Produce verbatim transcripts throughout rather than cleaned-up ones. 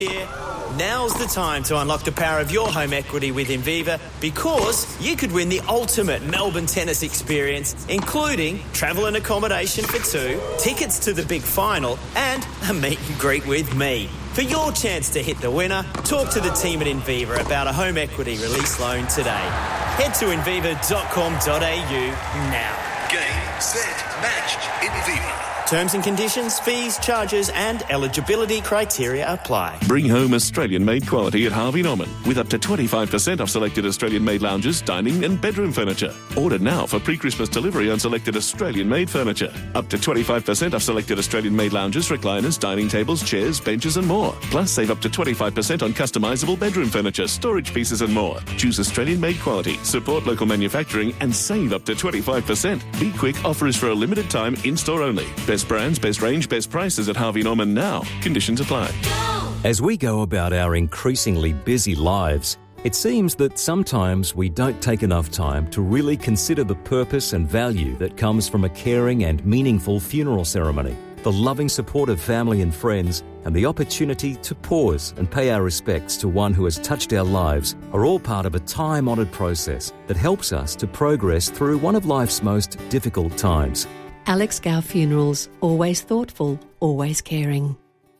Here, now's the time to unlock the power of your home equity with Inviva, because you could win the ultimate Melbourne tennis experience, including travel and accommodation for two, tickets to the big final, and a meet and greet with me. For your chance to hit the winner, talk to the team at Inviva about a home equity release loan today. Head to inviva dot com dot a u now. Game, set, match, Inviva. Terms and conditions, fees, charges and eligibility criteria apply. Bring home Australian-made quality at Harvey Norman with up to twenty-five percent off selected Australian-made lounges, dining and bedroom furniture. Order now for pre-Christmas delivery on selected Australian-made furniture. Up to twenty-five percent off selected Australian-made lounges, recliners, dining tables, chairs, benches and more. Plus, save up to twenty-five percent on customisable bedroom furniture, storage pieces and more. Choose Australian-made quality, support local manufacturing and save up to twenty-five percent. Be quick, offer is for a limited time, in-store only. Best brands, best range, best prices at Harvey Norman now. Conditions apply. As we go about our increasingly busy lives, it seems that sometimes we don't take enough time to really consider the purpose and value that comes from a caring and meaningful funeral ceremony. The loving support of family and friends and the opportunity to pause and pay our respects to one who has touched our lives are all part of a time-honoured process that helps us to progress through one of life's most difficult times. Alex Gow Funerals, always thoughtful, always caring.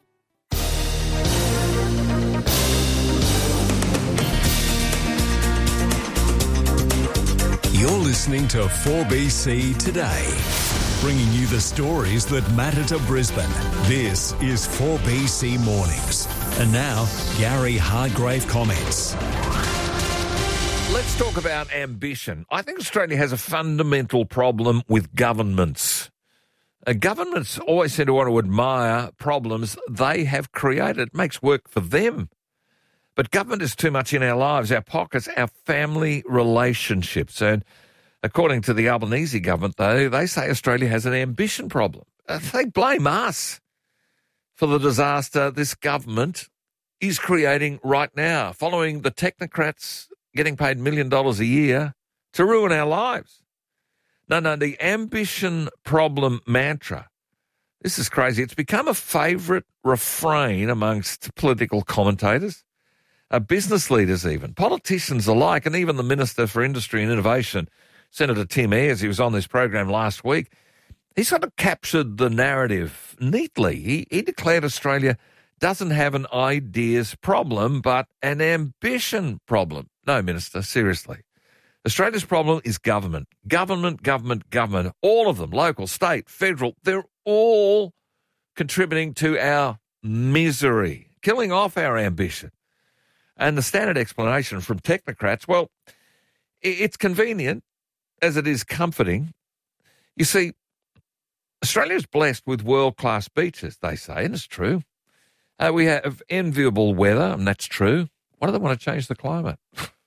You're listening to four B C Today, bringing you the stories that matter to Brisbane. This is four B C Mornings. And now, Gary Hargrave comments. Let's talk about ambition. I think Australia has a fundamental problem with governments. Uh, governments always seem to want to admire problems they have created. It makes work for them. But government is too much in our lives, our pockets, our family relationships. And according to the Albanese government, though, they say Australia has an ambition problem. Uh, they blame us for the disaster this government is creating right now, following the technocrats getting paid a million dollars a year to ruin our lives. No, no, the ambition problem mantra, this is crazy. It's become a favourite refrain amongst political commentators, uh, business leaders even, politicians alike, and even the Minister for Industry and Innovation, Senator Tim Ayres, he was on this program last week. He sort of captured the narrative neatly. He, he declared Australia doesn't have an ideas problem, but an ambition problem. No, Minister, seriously. Australia's problem is government. Government, government, government. All of them, local, state, federal, they're all contributing to our misery, killing off our ambition. And the standard explanation from technocrats, well, it's convenient as it is comforting. You see, Australia is blessed with world-class beaches, they say, and it's true. Uh, we have enviable weather, and that's true. Why do they want to change the climate?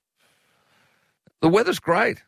The weather's great.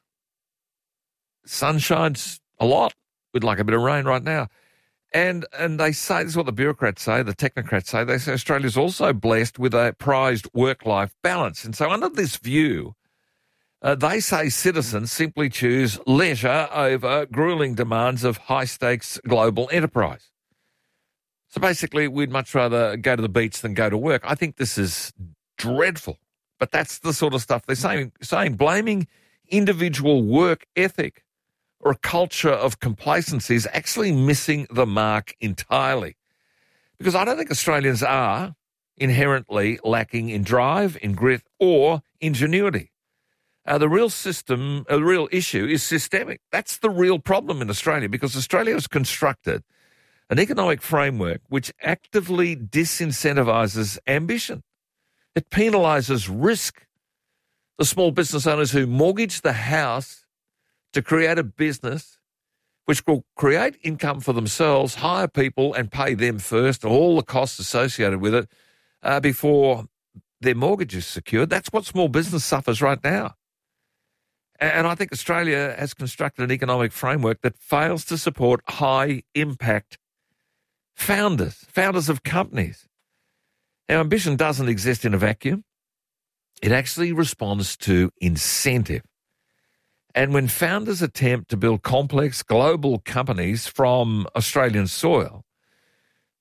Sun shines a lot. We'd like a bit of rain right now. And and they say, this is what the bureaucrats say, the technocrats say, they say Australia's also blessed with a prized work-life balance. And so under this view, uh, they say citizens simply choose leisure over grueling demands of high-stakes global enterprise. So basically, we'd much rather go to the beach than go to work. I think this is dreadful. But that's the sort of stuff they're saying, saying blaming individual work ethic or a culture of complacency is actually missing the mark entirely. Because I don't think Australians are inherently lacking in drive, in grit, or ingenuity. Uh, the real system, uh, the real issue is systemic. That's the real problem in Australia, because Australia has constructed an economic framework which actively disincentivises ambition. It penalises risk. The small business owners who mortgage the house to create a business which will create income for themselves, hire people and pay them first, all the costs associated with it, uh, before their mortgage is secured. That's what small business suffers right now. And I think Australia has constructed an economic framework that fails to support high-impact founders, founders of companies. Our ambition doesn't exist in a vacuum. It actually responds to incentive. And when founders attempt to build complex global companies from Australian soil,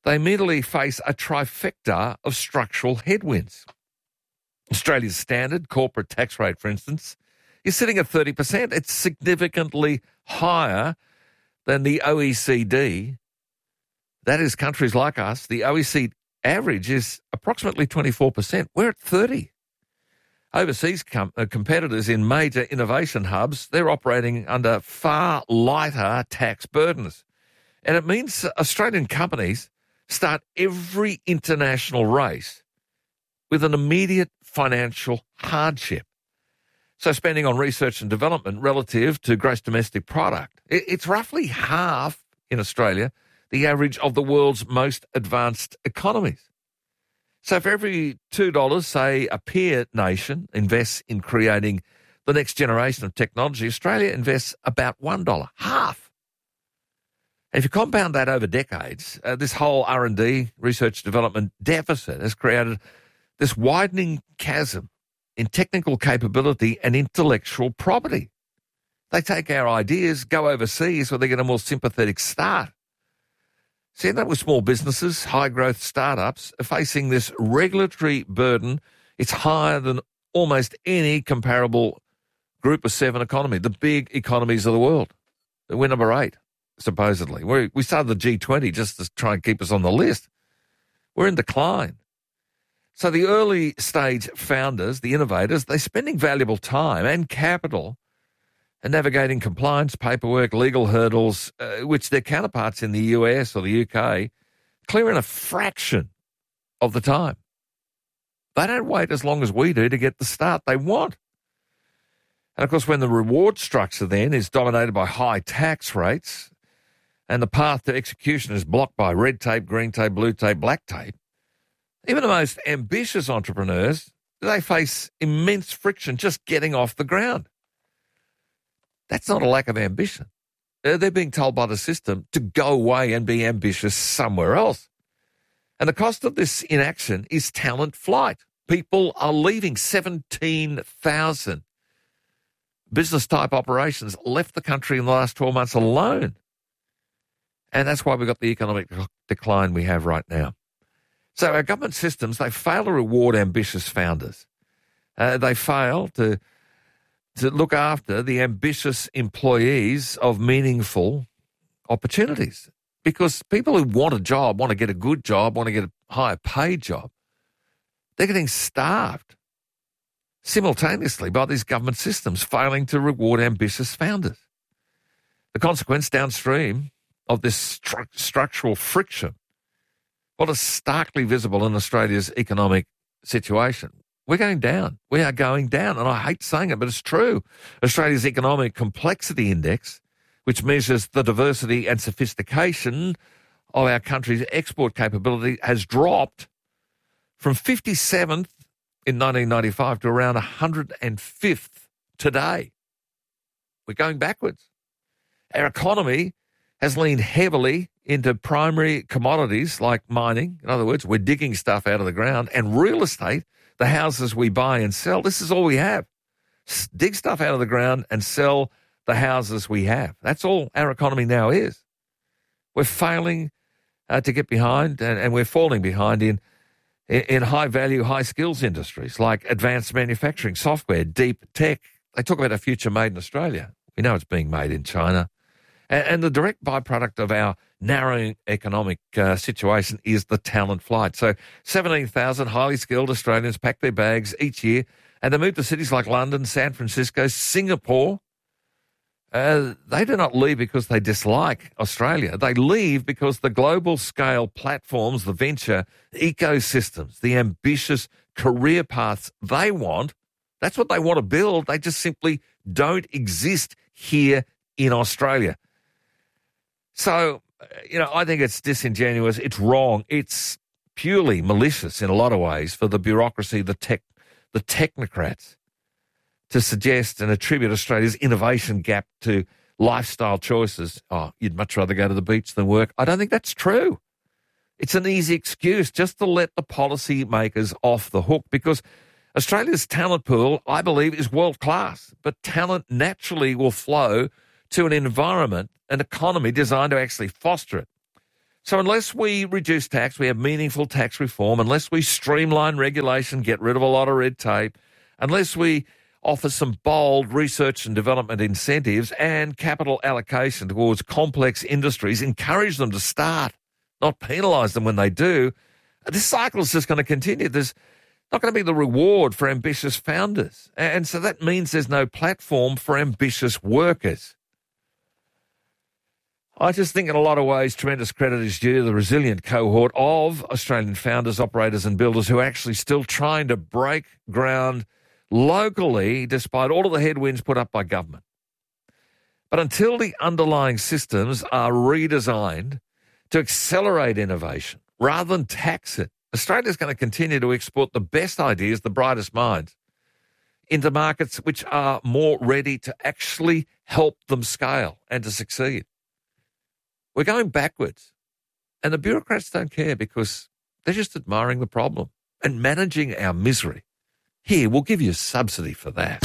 they immediately face a trifecta of structural headwinds. Australia's standard corporate tax rate, for instance, is sitting at thirty percent. It's significantly higher than the O E C D. That is countries like us. The O E C D average is approximately twenty-four percent. We're at thirty. Overseas com- uh, competitors in major innovation hubs, they're operating under far lighter tax burdens. And it means Australian companies start every international race with an immediate financial hardship. So spending on research and development relative to gross domestic product, it, it's roughly half in Australia the average of the world's most advanced economies. So for every two dollars, say, a peer nation invests in creating the next generation of technology, Australia invests about one dollar, half. And if you compound that over decades, uh, this whole R and D, research development deficit has created this widening chasm in technical capability and intellectual property. They take our ideas, go overseas where they get a more sympathetic start. See, that with small businesses, high-growth startups are facing this regulatory burden. It's higher than almost any comparable group of seven economy, the big economies of the world. We're number eight, supposedly. We're, we started the G twenty just to try and keep us on the list. We're in decline. So the early-stage founders, the innovators, they're spending valuable time and capital and navigating compliance, paperwork, legal hurdles, uh, which their counterparts in the U S or the U K clear in a fraction of the time. They don't wait as long as we do to get the start they want. And, of course, when the reward structure then is dominated by high tax rates and the path to execution is blocked by red tape, green tape, blue tape, black tape, even the most ambitious entrepreneurs, they face immense friction just getting off the ground. That's not a lack of ambition. They're being told by the system to go away and be ambitious somewhere else. And the cost of this inaction is talent flight. People are leaving. seventeen thousand business-type operations left the country in the last twelve months alone. And that's why we've got the economic decline we have right now. So our government systems, they fail to reward ambitious founders. Uh, they fail to... to look after the ambitious employees of meaningful opportunities. Because people who want a job, want to get a good job, want to get a higher paid job, they're getting starved simultaneously by these government systems failing to reward ambitious founders. The consequence downstream of this stru- structural friction, well, is starkly visible in Australia's economic situation. We're going down. We are going down. And I hate saying it, but it's true. Australia's Economic Complexity Index, which measures the diversity and sophistication of our country's export capability, has dropped from fifty-seventh in nineteen ninety-five to around one hundred fifth today. We're going backwards. Our economy has leaned heavily into primary commodities like mining. In other words, we're digging stuff out of the ground, and real estate, the houses we buy and sell. This is all we have. Dig stuff out of the ground and sell the houses we have. That's all our economy now is. We're failing uh, to get behind, and, and we're falling behind in, in high-value, high-skills industries like advanced manufacturing, software, deep tech. They talk about a future made in Australia. We know it's being made in China. And, and the direct byproduct of our narrowing economic uh, situation is the talent flight. So seventeen thousand highly skilled Australians pack their bags each year and they move to cities like London, San Francisco, Singapore. Uh, they do not leave because they dislike Australia. They leave because the global scale platforms, the venture ecosystems, the ambitious career paths they want, that's what they want to build. They just simply don't exist here in Australia. So, you know, I think it's disingenuous. It's wrong. It's purely malicious in a lot of ways for the bureaucracy, the tech, the technocrats, to suggest and attribute Australia's innovation gap to lifestyle choices. Oh, you'd much rather go to the beach than work. I don't think that's true. It's an easy excuse just to let the policy makers off the hook, because Australia's talent pool, I believe, is world class, but talent naturally will flow to an environment, an economy designed to actually foster it. So unless we reduce tax, we have meaningful tax reform, unless we streamline regulation, get rid of a lot of red tape, unless we offer some bold research and development incentives and capital allocation towards complex industries, encourage them to start, not penalise them when they do, this cycle is just going to continue. There's not going to be the reward for ambitious founders. And so that means there's no platform for ambitious workers. I just think in a lot of ways tremendous credit is due to the resilient cohort of Australian founders, operators and builders who are actually still trying to break ground locally despite all of the headwinds put up by government. But until the underlying systems are redesigned to accelerate innovation rather than tax it, Australia's going to continue to export the best ideas, the brightest minds, into markets which are more ready to actually help them scale and to succeed. We're going backwards, and the bureaucrats don't care because they're just admiring the problem and managing our misery. Here, we'll give you a subsidy for that.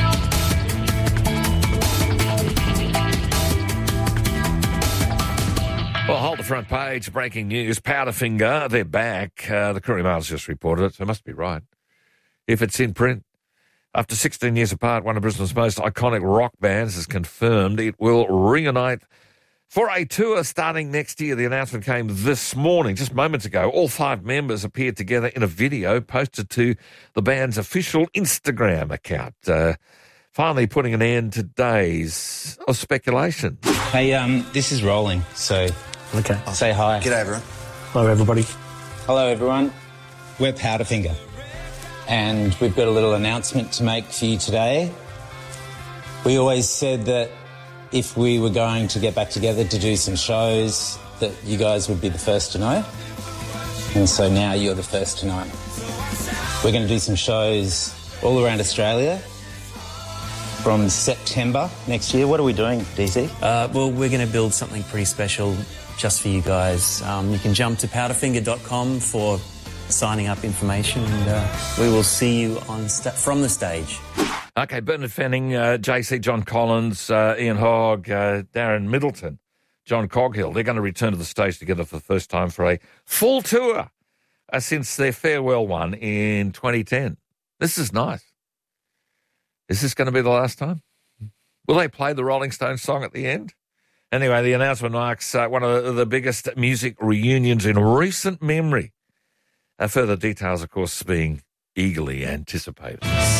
Well, hold the front page, breaking news. Powderfinger, they're back. Uh, the Courier Mail's just reported it, so it must be right. If it's in print. After sixteen years apart, one of Brisbane's most iconic rock bands has confirmed it will reunite for a tour starting next year. The announcement came this morning, just moments ago. All five members appeared together in a video posted to the band's official Instagram account. Uh, finally putting an end to days of speculation. Hey, um, this is Rolling, so okay. Say hi. G'day, everyone. Hello, everybody. Hello, everyone. We're Powderfinger, and we've got a little announcement to make for you today. We always said that if we were going to get back together to do some shows, that you guys would be the first to know. And so now you're the first to know. We're going to do some shows all around Australia from September next year. What are we doing, D C? Uh, well, we're going to build something pretty special just for you guys. Um, you can jump to powderfinger dot com for signing up information, and uh, we will see you on sta- from the stage. Okay, Bernard Fanning, uh, J C, John Collins, uh, Ian Hogg, uh, Darren Middleton, John Coghill, they're going to return to the stage together for the first time for a full tour uh, since their farewell one in twenty ten. This is nice. Is this going to be the last time? Will they play the Rolling Stones song at the end? Anyway, the announcement marks uh, one of the biggest music reunions in recent memory. Uh, further details, of course, being eagerly anticipated.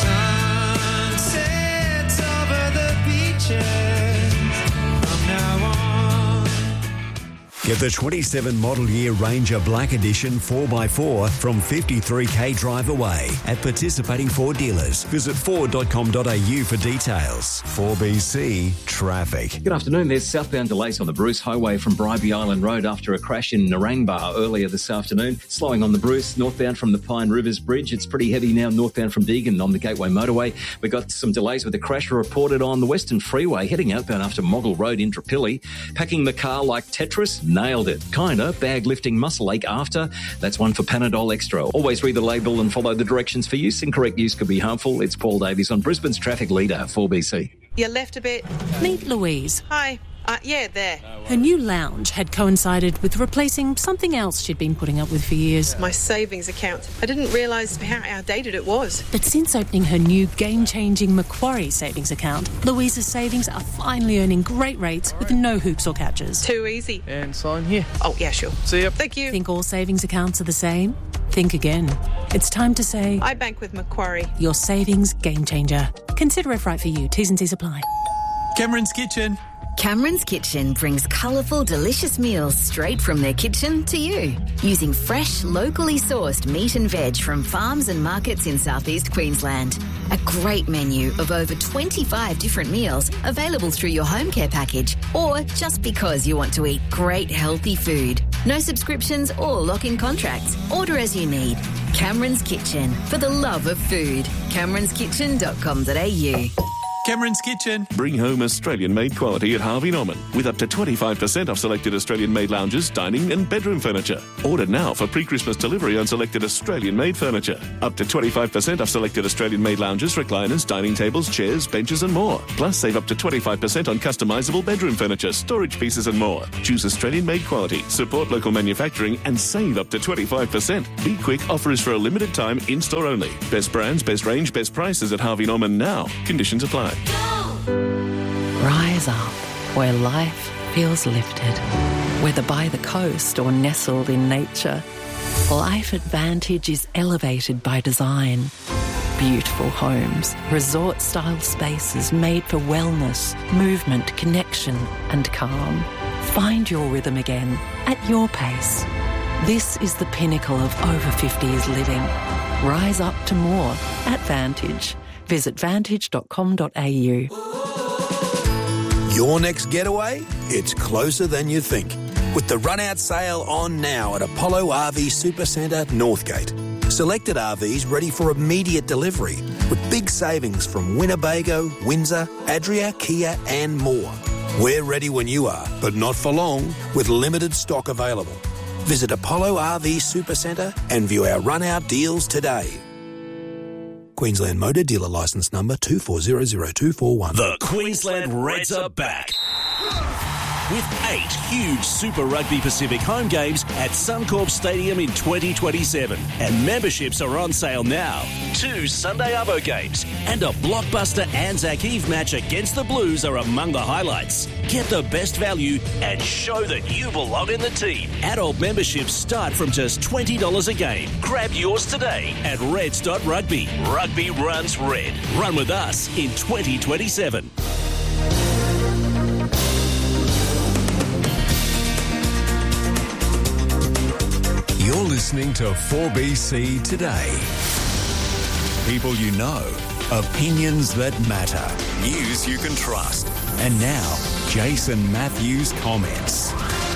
Sunsets over the beaches from now on. Get the twenty-seven model year Ranger Black Edition four by four from fifty-three k drive away at participating Ford dealers. Visit ford dot com dot a u for details. four B C Traffic. Good afternoon. There's southbound delays on the Bruce Highway from Bribie Island Road after a crash in Narangba earlier this afternoon. Slowing on the Bruce, northbound from the Pine Rivers Bridge. It's pretty heavy now northbound from Deagon on the Gateway Motorway. We've got some delays with a crash reported on the Western Freeway heading outbound after Moggle Road in Trapilli. Packing the car like Tetris, nailed it. Kinda. Bag lifting muscle ache after. That's one for Panadol Extra. Always read the label and follow the directions for use. Incorrect use could be harmful. It's Paul Davies on Brisbane's Traffic Leader, four B C. You left a bit. Meet Louise. Hi. Uh, yeah, there. Her new lounge had coincided with replacing something else she'd been putting up with for years. My savings account. I didn't realise how outdated it was. But since opening her new game-changing Macquarie savings account, Louise's savings are finally earning great rates with no hoops or catches. Too easy. And sign here. Oh, yeah, sure. See ya. Thank you. Think all savings accounts are the same? Think again. It's time to say... I bank with Macquarie. Your savings game changer. Consider if right for you. T's and C's apply. Cameron's Kitchen. Cameron's Kitchen brings colourful, delicious meals straight from their kitchen to you. Using fresh, locally sourced meat and veg from farms and markets in southeast Queensland. A great menu of over twenty-five different meals available through your home care package or just because you want to eat great, healthy food. No subscriptions or lock-in contracts. Order as you need. Cameron's Kitchen, for the love of food. camerons kitchen dot com dot a u. Cameron's Kitchen. Bring home Australian-made quality at Harvey Norman with up to twenty-five percent off selected Australian-made lounges, dining and bedroom furniture. Order now for pre-Christmas delivery on selected Australian-made furniture. Up to twenty-five percent off selected Australian-made lounges, recliners, dining tables, chairs, benches and more. Plus, save up to twenty-five percent on customisable bedroom furniture, storage pieces and more. Choose Australian-made quality, support local manufacturing and save up to twenty-five percent. Be quick, offer is for a limited time, in-store only. Best brands, best range, best prices at Harvey Norman now. Conditions apply. Rise up where life feels lifted. Whether by the coast or nestled in nature, Life Advantage is elevated by design. Beautiful homes, resort-style spaces made for wellness, movement, connection and calm. Find your rhythm again at your pace. This is the pinnacle of over fifties living. Rise up to more at Vantage. Visit vantage dot com dot a u. Your next getaway? It's closer than you think. With the run-out sale on now at Apollo R V Supercentre, Northgate. Selected R Vs ready for immediate delivery with big savings from Winnebago, Windsor, Adria, Kia and more. We're ready when you are, but not for long, with limited stock available. Visit Apollo R V Supercentre and view our run-out deals today. Queensland Motor Dealer Licence Number two four zero zero two four one. The Queensland Reds are back. With eight huge Super Rugby Pacific home games at Suncorp Stadium in twenty twenty-seven. And memberships are on sale now. Two Sunday Arvo games and a blockbuster Anzac Eve match against the Blues are among the highlights. Get the best value and show that you belong in the team. Adult memberships start from just twenty dollars a game. Grab yours today at reds dot rugby. Rugby runs red. Run with us in twenty twenty-seven. You're listening to four B C Today. People you know, opinions that matter, news you can trust. And now, Jason Matthews comments.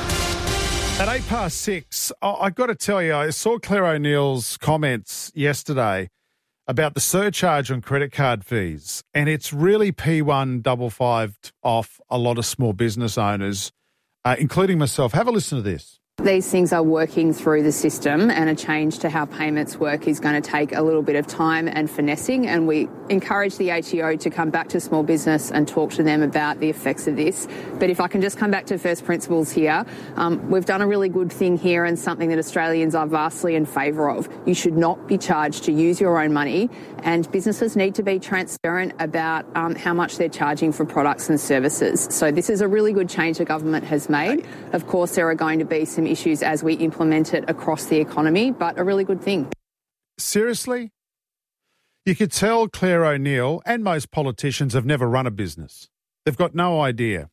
At eight past six, I've got to tell you, I saw Claire O'Neill's comments yesterday about the surcharge on credit card fees, and it's really P one five five off a lot of small business owners, uh, including myself. Have a listen to this. These things are working through the system, and a change to how payments work is going to take a little bit of time and finessing, and we encourage the A T O to come back to small business and talk to them about the effects of this. But if I can just come back to first principles here, um, we've done a really good thing here and something that Australians are vastly in favour of. You should not be charged to use your own money, and businesses need to be transparent about um, how much they're charging for products and services. So this is a really good change the government has made. Of course, there are going to be some issues as we implement it across the economy, but a really good thing. Seriously? You could tell Claire O'Neill and most politicians have never run a business. They've got no idea.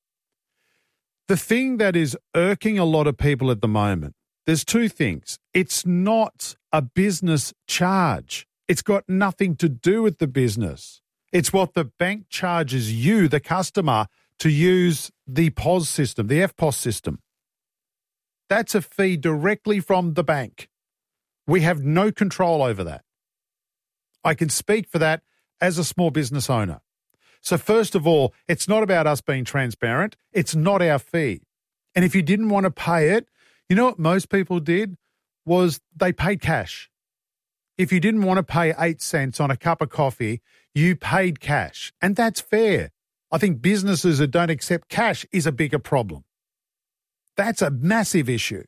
The thing that is irking a lot of people at the moment, there's two things. It's not a business charge. It's got nothing to do with the business. It's what the bank charges you, the customer, to use the P O S system, the F P O S system. That's a fee directly from the bank. We have no control over that. I can speak for that as a small business owner. So first of all, it's not about us being transparent. It's not our fee. And if you didn't want to pay it, you know what most people did was they paid cash. If you didn't want to pay eight cents on a cup of coffee, you paid cash. And that's fair. I think businesses that don't accept cash is a bigger problem. That's a massive issue.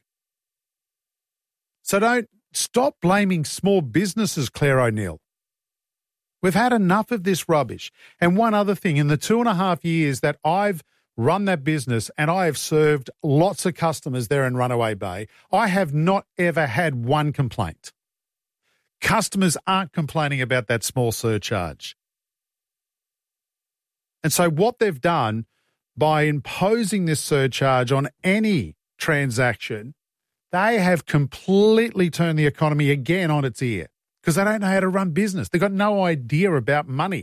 So don't stop blaming small businesses, Claire O'Neill. We've had enough of this rubbish. And one other thing, in the two and a half years that I've run that business and I have served lots of customers there in Runaway Bay, I have not ever had one complaint. Customers aren't complaining about that small surcharge. And so what they've done by imposing this surcharge on any transaction, they have completely turned the economy again on its ear because they don't know how to run business. They've got no idea about money.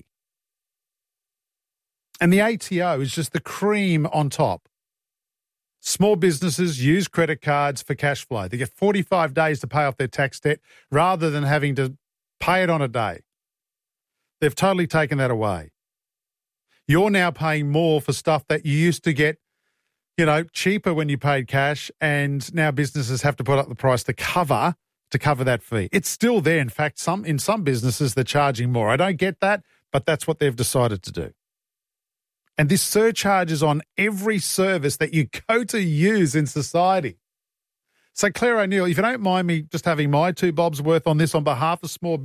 And the A T O is just the cream on top. Small businesses use credit cards for cash flow. They get forty-five days to pay off their tax debt rather than having to pay it on a day. They've totally taken that away. You're now paying more for stuff that you used to get, you know, cheaper when you paid cash, and now businesses have to put up the price to cover to cover that fee. It's still there. In fact, some in some businesses they're charging more. I don't get that, but that's what they've decided to do. And this surcharge is on every service that you go to use in society. So, Claire O'Neill, if you don't mind me just having my two bobs worth on this on behalf of small business,